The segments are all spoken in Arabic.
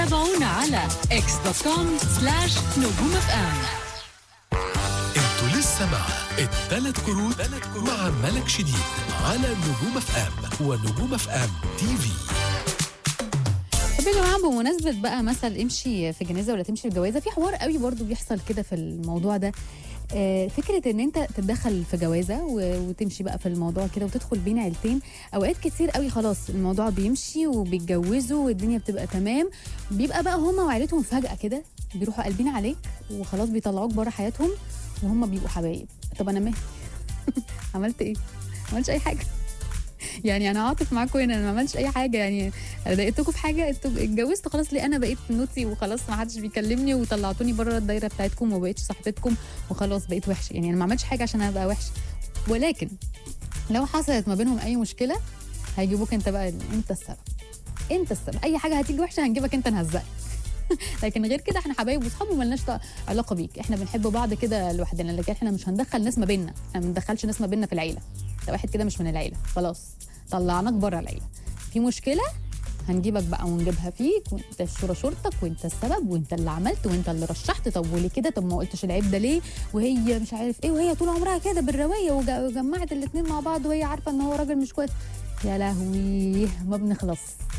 تابعونا على x.com/نجوم اف ام. انتوا لسه مع الثلاث كروت مع ملك شديد على نجوم اف ام ونجوم اف ام تي في. طب يا جماعه، بمناسبه بقى مثل امشي في جنازه ولا تمشي في جوازه، في حوار قوي برضو بيحصل كده في الموضوع ده. فكره ان انت تتدخل في جوازه وتمشي بقى في الموضوع كده وتدخل بين عيلتين. اوقات كتير قوي خلاص الموضوع بيمشي وبيتجوزوا والدنيا بتبقى تمام، بيبقى بقى هما وعيلتهم فجاه كده بيروحوا قلبين عليك وخلاص بيطلعوك بره حياتهم وهم بيبقوا حبايب. طب انا مالي؟ عملت ايه؟ ما عملتش اي حاجه. يعني انا عاطف معاكم هنا، انا ما عملتش اي حاجه، يعني انا ضايقتكم في حاجه؟ انتوا اتجوزتوا خلاص، ليه انا بقيت نوتي وخلاص ما حدش بيكلمني وطلعتوني بره الدايره بتاعتكم وما بقيتش صاحبتكم وخلاص بقيت وحشه؟ يعني انا ما عملتش حاجه عشان ابقى وحشه. ولكن لو حصلت ما بينهم اي مشكله هيجيبوك انت بقى، انت السبب، انت السبب. اي حاجه هتيجي وحشه هنجيبك انت نهزقك. لكن غير كده احنا حبايب واصحاب ومالناش علاقه بيك، احنا بنحب بعض كده لوحدنا، لكن احنا مش هندخل ناس ما بيننا، احنا ما بندخلش ناس ما بيننا في العيله. ده واحد كده مش من العيله، خلاص طلعناك بره العيله. في مشكله هنجيبك بقى ونجيبها فيك، وانت الشورى شورتك وانت السبب وانت اللي عملت وانت اللي رشحت. طب وليه كده؟ طب ما قلتش العيب ده ليه؟ وهي مش عارف ايه، وهي طول عمرها كده بالروايه وجمعت الاثنين مع بعض وهي عارفه ان هو راجل مش كويس. يا لهوي، ما بنخلص.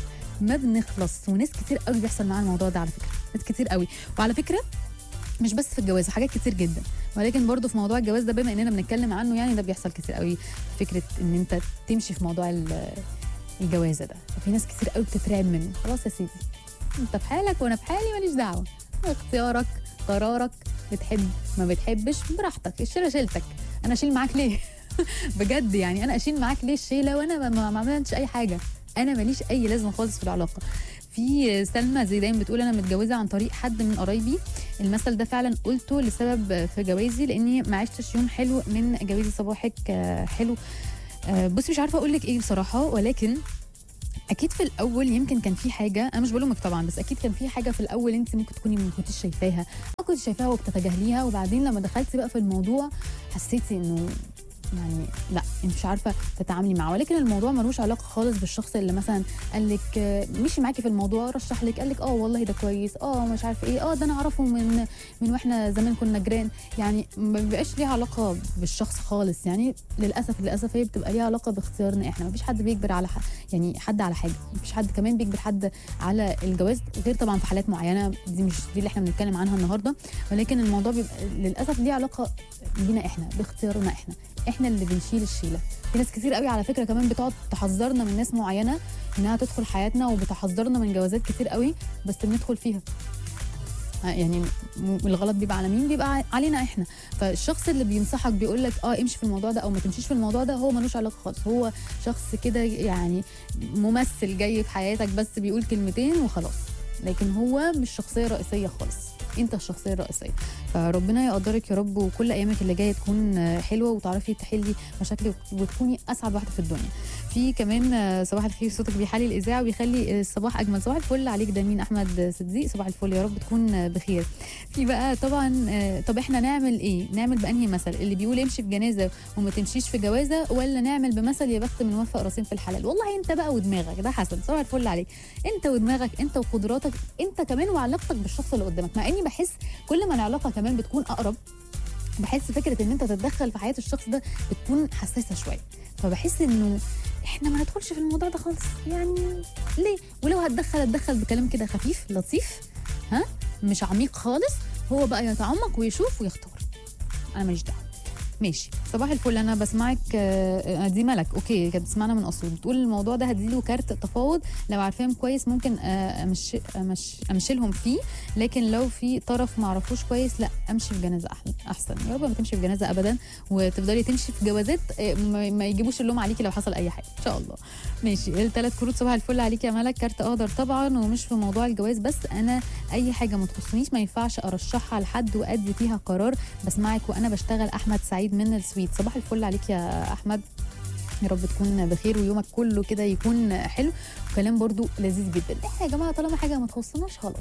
وناس كتير قوي بيحصل معاها الموضوع ده على فكره، ناس كتير قوي. وعلى فكره مش بس في الجواز، حاجات كتير جدا، ولكن برضو في موضوع الجواز ده بما اننا بنتكلم عنه، يعني ده بيحصل كتير قوي. فكره ان انت تمشي في موضوع الجوازه ده، في ناس كتير قوي بتترعب منه. خلاص يا سيدي، انت في حالك وانا في حالي، ماليش دعوه، اختيارك، قرارك، بتحب ما بتحبش براحتك، الشيله شيلتك، انا اشيل معاك ليه؟ بجد يعني انا اشيل معاك ليه الشيله وانا ما عملتش اي حاجه؟ انا ماليش اي لازمه خالص في العلاقه. في سلمى زيدان بتقول انا متجوزه عن طريق حد من قرايبي. المثل ده فعلا قلته لسبب في جوازي، لاني ما عشتش يوم حلو من جوازي. صباحك حلو. بصي مش عارفه اقول لك ايه بصراحه، ولكن اكيد في الاول يمكن كان في حاجه، انا مش بلومك طبعا، بس اكيد كان في حاجه في الاول انت ممكن تكوني ما كنتيش شايفاها او كنت شايفاها وبتتجاهليها، وبعدين لما دخلتي بقى في الموضوع حسيتي انه يعني لا انت مش عارفه تتعاملي معاه. ولكن الموضوع ملوش علاقه خالص بالشخص اللي مثلا قال لك مشي معاكي في الموضوع، رشح لك، قال لك والله ده كويس، مش عارفه ايه، ده انا اعرفه من واحنا زمان كنا جيران. يعني ما بيبقاش ليها علاقه بالشخص خالص. يعني للاسف هي بتبقى ليها علاقه باختيارنا احنا. ما فيش حد بيجبر على يعني حد على حاجه، ما فيش حد كمان بيجبر حد على الجواز، غير طبعا في حالات معينه، دي مش دي اللي احنا بنتكلم عنها النهارده. ولكن الموضوع بيبقى للاسف ليه علاقه بينا احنا، باختيارنا احنا اللي بنشيل الشيله. في ناس كتير قوي على فكره كمان بتقعد تحذرنا من ناس معينه انها تدخل حياتنا، وبتحذرنا من جوازات كتير قوي بس بندخل فيها. يعني الغلط بيبقى على مين؟ بيبقى علينا احنا. فالشخص اللي بينصحك بيقول لك امشي في الموضوع ده او ما تمشيش في الموضوع ده، هو ملوش علاقه خالص، هو شخص كده يعني ممثل جاي في حياتك بس بيقول كلمتين وخلاص، لكن هو مش شخصيه رئيسيه خالص، انت الشخصيه الرئيسيه. فربنا يقدرك يا رب، وكل ايامك اللي جايه تكون حلوه وتعرفي تحلي مشاكلك وتكوني اسعد واحده في الدنيا. في كمان صباح الخير، صوتك بيحلي الاذاعه وبيخلي الصباح اجمل. صباح الفل عليك، ده مين؟ احمد صديق، صباح الفل، يا رب تكون بخير. في بقى طبعا طب احنا نعمل ايه؟ نعمل بانهي مثل؟ اللي بيقول امشي في جنازه وما تمشيش في جوازه، ولا نعمل بمثل يا بخت من وفق راسين في الحلال؟ والله انت بقى ودماغك، ده حسن. صباح الفل عليك، انت ودماغك، انت وقدراتك، انت كمان وعلاقتك بالشخص اللي قدامك. مع اني بحس كل ما العلاقه كمان بتكون اقرب، بحس فكره ان انت تتدخل في حياه الشخص ده بتكون حساسه شويه. فبحس انه احنا ما ندخلش في الموضوع ده خالص. يعني ليه؟ ولو هتدخل بكلام كده خفيف لطيف، مش عميق خالص، هو بقى يتعمق ويشوف ويختار. انا ماليش دعوه. ماشي، صباح الفل، انا بسمعك. دي ملك، اوكي، كانت بتسمعنا من اسيوط، بتقول الموضوع ده هديله كارت تفاوض، لو عارفاهم كويس ممكن امشيلهم فيه، لكن لو في طرف ما اعرفوش كويس لا، امشي في جنازه احسن. يا رب ما تمشي في جنازه ابدا، وتفضلي تمشي في جوازات ما يجيبوش اللوم عليكي لو حصل اي حاجه ان شاء الله. ماشي، الثلاث كروت صباح الفل عليك يا ملك. كارت اخضر طبعا، ومش في موضوع الجواز بس، انا اي حاجه ما تخصنيش ما ينفعش ارشحها لحد وادي فيها قرار. بسمعك وانا بشتغل. احمد سعيد من السويد، صباح الفل عليك يا احمد، يا رب تكون بخير ويومك كله كده يكون حلو وكلام برضو لذيذ جدا. احنا يا جماعه طالما حاجه ما تخصناش خلاص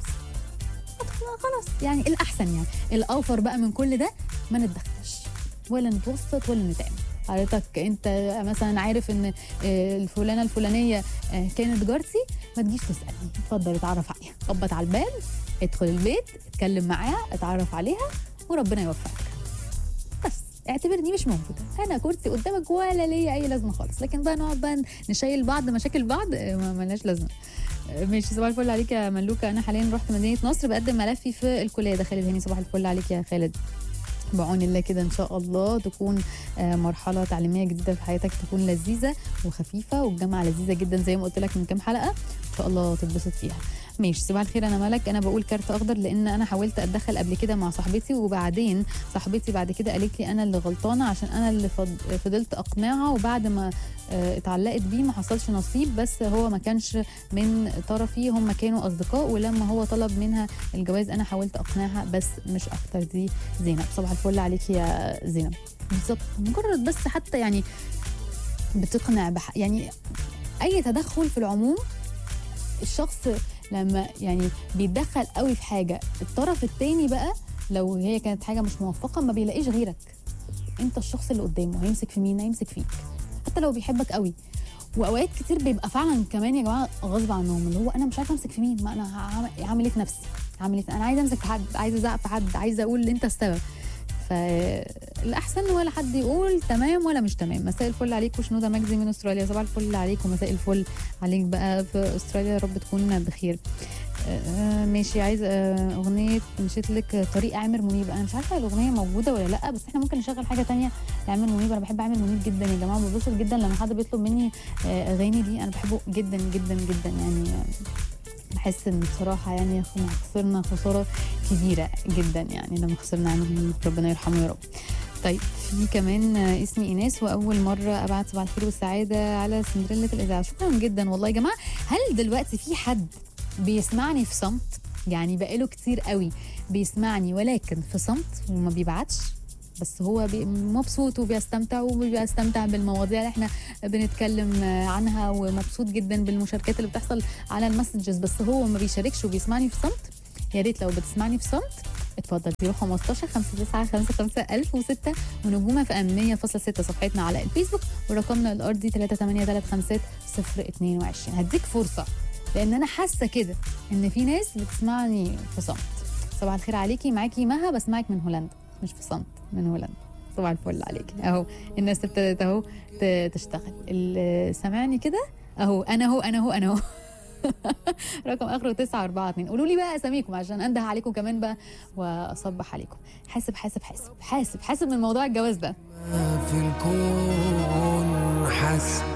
يعني الاحسن، يعني الاوفر بقى من كل ده ما نتدخلش ولا نتوسط ولا نتعامل. حضرتك انت مثلا عارف ان الفلانه الفلانيه كانت جارتي، ما تجيش تسالني، اتفضل اتعرف عليها، خبط على الباب، ادخل البيت، اتكلم معاها، اتعرف عليها، وربنا يوفقك. بس اعتبرني مش موجوده، انا كرسي قدامك ولا ليا اي لازمه خالص. لكن بقى نقعد بقى نشيل بعض مشاكل بعض، ملهاش لازمه. ماشي، صباح الفل عليك يا ملوكه. انا حاليا رحت مدينه نصر بقدم ملفي في الكليه. ده خالد هاني. صباح الفل عليك يا خالد. بعون الله كده ان شاء الله تكون مرحله تعليميه جديده في حياتك، تكون لذيذه وخفيفه، والجامعه لذيذه جدا زي ما قلت لك من كام حلقه، ان شاء الله تتبسط فيها. ماشي، صباح الخير. انا ملك. انا بقول كارت اخضر لان انا حاولت اتدخل قبل كده مع صاحبتي، وبعدين صاحبتي بعد كده قالت لي انا اللي غلطانه عشان انا اللي فضلت اقنعها، وبعد ما اتعلقت بيه ما حصلش نصيب، بس هو ما كانش من طرفي، هم كانوا اصدقاء، ولما هو طلب منها الجواز انا حاولت اقنعها بس مش اكتر. دي زينب. صباح الفل عليكي يا زينب. بالظبط، مجرد بس حتى يعني بتقنع يعني اي تدخل في العموم، الشخص لما يعني بيتدخل قوي في حاجه، الطرف التاني بقى لو هي كانت حاجه مش موفقه ما بيلاقيش غيرك انت الشخص اللي قدامه. هيمسك في مين؟ هيمسك فيك، حتى لو بيحبك قوي. واوقات كتير بيبقى فعلا كمان يا جماعه غصب عنهم، اللي هو انا مش عارفه امسك في مين، ما انا هعمل ايه في نفسي، هعمل ايه، انا عايزه امسك في حد، عايزه ازعق في حد، عايزه اقول انت السبب. فالاحسن ولا حد يقول تمام ولا مش تمام. مساء الفل عليك وشنوده مجدي من استراليا. صباح الفل عليك ومساء الفل عليك بقى في استراليا، يا رب تكون بخير. ماشي، عايزه اغنيه مشيت لك طريق عامر منيب. انا مش عارفه الاغنيه موجوده ولا لا، بس احنا ممكن نشغل حاجه تانية لعامر منيب. انا بحب عامر منيب جدا يا جماعه، ببسط جدا لما حد بيطلب مني اغاني دي، انا بحبه جدا جدا جدا. يعني بحس ان بصراحه يعني خسرنا خساره كبيره جدا يعني لما خسرنا عامر منيب، ربنا يرحمه يا رب. طيب، في كمان اسمي ايناس، واول مره ابعت صباح الخير والسعاده على سندريلا الاذاعه. شكرا جدا والله يا جماعه. هل دلوقتي في حد بيسمعني في صمت؟ يعني بقاله كتير قوي بيسمعني ولكن في صمت وما بيبعتش، بس هو مبسوط وبيستمتع وبيستمتع بالمواضيع اللي احنا بنتكلم عنها، ومبسوط جدا بالمشاركات اللي بتحصل على المسجز، بس هو ما بيشاركش وبيسمعني في صمت. يا ريت لو بتسمعني في صمت اتفضل 015 5955 1006 ونجوم في ام 100.6 صفحتنا على الفيسبوك، ورقمنا الارضي 3835022. هديك فرصه لان انا حاسه كده ان في ناس بتسمعني في صمت. صباح الخير عليكي، معاكي مها، بسمعك من هولندا، مش في صمت، من هولندا. صباح الفل عليكي. اهو الناس ابتدت اهو تشتغل، اللي سامعني كده اهو انا رقم اخره 942. قولوا لي بقى اساميكم عشان انده عليكم كمان بقى واصبح عليكم. حاسب من موضوع الجواز ده في الكون، حاسب